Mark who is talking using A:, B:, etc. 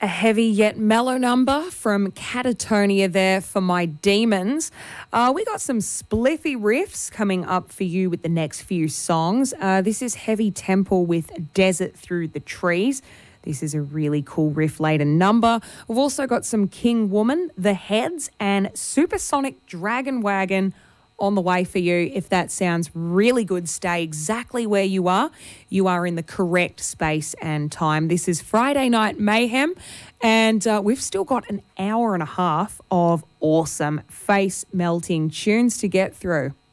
A: A heavy yet mellow number from Catatonia there for My Demons. We got some spliffy riffs coming up for you with the next few songs. This is Heavy Temple with Desert Through the Trees. This is a really cool riff-laden number. We've also got some King Woman, The Heads, and Supersonic Dragon Wagon on the way for you. If that sounds really good, stay exactly where you are. You are in the correct space and time. This is Friday Night Mayhem, and we've still got an hour and a half of awesome face-melting tunes to get through.